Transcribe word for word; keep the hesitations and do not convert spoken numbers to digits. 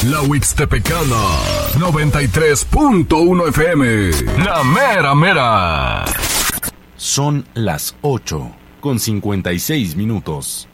La Huixtepecana, noventa y tres punto uno F M. La mera mera. Son las ocho con cincuenta y seis minutos.